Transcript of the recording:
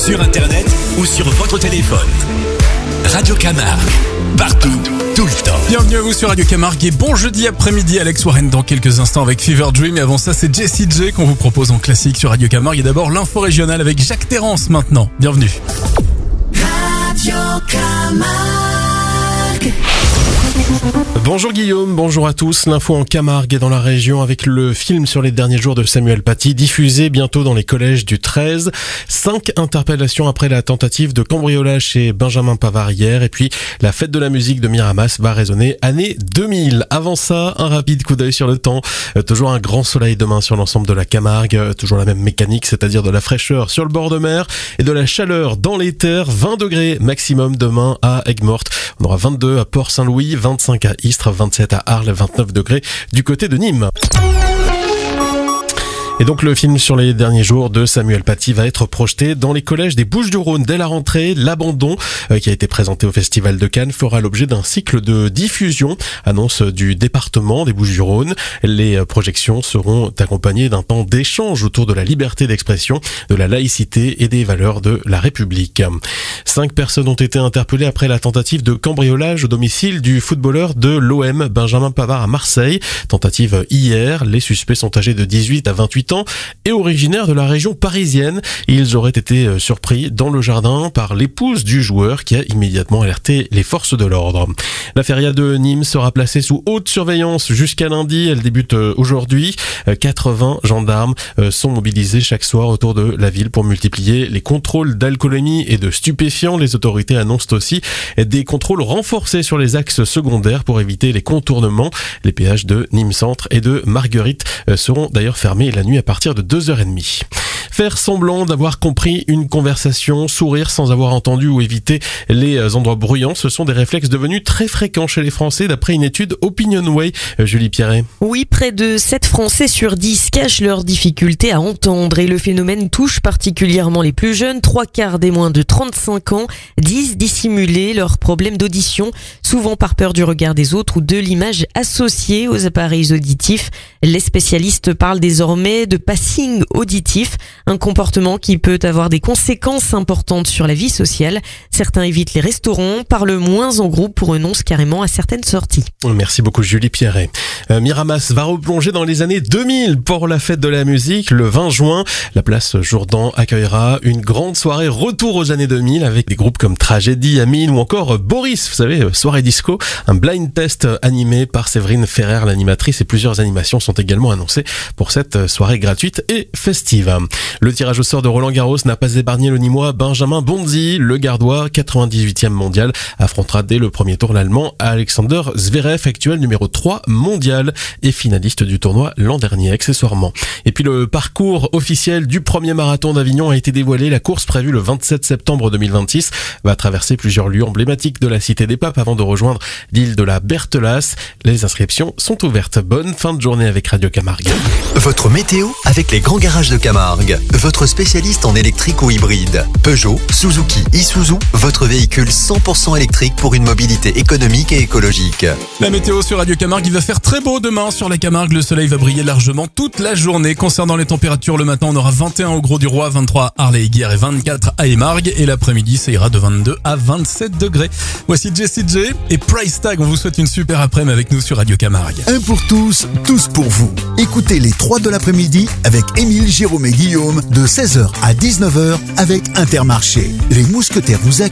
sur internet ou sur votre téléphone. Radio Camargue, partout, tout le temps. Bienvenue à vous sur Radio Camargue et bon jeudi après-midi. Alex Warren dans quelques instants avec Fever Dream. Et avant ça, c'est Jessie J qu'on vous propose en classique sur Radio Camargue. Et d'abord l'info régionale avec Jacques Terrance maintenant. Bienvenue. Radio Camargue. Bonjour Guillaume, bonjour à tous. L'info en Camargue et dans la région avec le film sur les derniers jours de Samuel Paty, diffusé bientôt dans les collèges du 13. 5 interpellations après la tentative de cambriolage chez Benjamin Pavard hier. Et puis la fête de la musique de Miramas va résonner année 2000. Avant ça, un rapide coup d'œil sur le temps. Toujours un grand soleil demain sur l'ensemble de la Camargue. Toujours la même mécanique, c'est-à-dire de la fraîcheur sur le bord de mer et de la chaleur dans les terres. 20 degrés maximum demain à Aigues-Mortes. On aura 22 à Port-Saint-Louis, 25 à Istres, 27 à Arles, 29 degrés du côté de Nîmes. Et donc le film sur les derniers jours de Samuel Paty va être projeté dans les collèges des Bouches-du-Rhône dès la rentrée. L'Abandon, qui a été présenté au Festival de Cannes, fera l'objet d'un cycle de diffusion, annonce du département des Bouches-du-Rhône. Les projections seront accompagnées d'un temps d'échange autour de la liberté d'expression, de la laïcité et des valeurs de la République. 5 personnes ont été interpellées après la tentative de cambriolage au domicile du footballeur de l'OM, Benjamin Pavard à Marseille. Tentative hier, les suspects sont âgés de 18 à 28 ans et originaires de la région parisienne. Ils auraient été surpris dans le jardin par l'épouse du joueur qui a immédiatement alerté les forces de l'ordre. La feria de Nîmes sera placée sous haute surveillance jusqu'à lundi. Elle débute aujourd'hui. 80 gendarmes sont mobilisés chaque soir autour de la ville pour multiplier les contrôles d'alcoolémie et de stupéfiants. Les autorités annoncent aussi des contrôles renforcés sur les axes secondaires pour éviter les contournements. Les péages de Nîmes Centre et de Marguerite seront d'ailleurs fermés la nuit à partir de 2h30. Faire semblant d'avoir compris une conversation, sourire sans avoir entendu ou éviter les endroits bruyants, ce sont des réflexes devenus très fréquents chez les Français d'après une étude OpinionWay. Julie Pierret. Oui, près de 7 Français sur 10 cachent leur difficulté à entendre et le phénomène touche particulièrement les plus jeunes. 3/4 des moins de 35 ans disent dissimuler leurs problèmes d'audition, souvent par peur du regard des autres ou de l'image associée aux appareils auditifs. Les spécialistes parlent désormais de passing auditif, un comportement qui peut avoir des conséquences importantes sur la vie sociale. Certains évitent les restaurants, parlent moins en groupe ou renoncent carrément à certaines sorties. Merci beaucoup Julie Pierret. Miramas va replonger dans les années 2000 pour la fête de la musique. Le 20 juin, la place Jourdan accueillera une grande soirée retour aux années 2000 avec des groupes comme Tragédie, Amine ou encore Boris, vous savez, soirée disco. Un blind test animé par Séverine Ferrer, l'animatrice, et plusieurs animations sont également annoncées pour cette soirée gratuite et festive. Le tirage au sort de Roland Garros n'a pas épargné le Nîmois Benjamin Bonzi. Le Gardois, 98e mondial, affrontera dès le premier tour l'Allemand Alexander Zverev, actuel numéro 3 mondial et finaliste du tournoi l'an dernier accessoirement. Et puis le parcours officiel du premier marathon d'Avignon a été dévoilé. La course prévue le 27 septembre 2026 va traverser plusieurs lieux emblématiques de la Cité des Papes avant de rejoindre l'île de la Berthelasse. Les inscriptions sont ouvertes. Bonne fin de journée avec Radio Camargue. Votre météo avec les grands garages de Camargue. Votre spécialiste en électrique ou hybride. Peugeot, Suzuki, Isuzu, votre véhicule 100% électrique pour une mobilité économique et écologique. La météo sur Radio Camargue, il va faire très beau demain sur la Camargue. Le soleil va briller largement toute la journée. Concernant les températures, le matin, on aura 21 au Gros-du-Roi, 23 à Arles-et-Guiers et 24 à Émargues. Et l'après-midi, ça ira de 22 à 27 degrés. Voici Jessie J et Price Tag. On vous souhaite une super après-midi avec nous sur Radio Camargue. Un pour tous, tous pour vous. Écoutez les 3 de l'après-midi avec Émile, Jérôme et Guillaume de 16h à 19h avec Intermarché. Les mousquetaires vous accueillent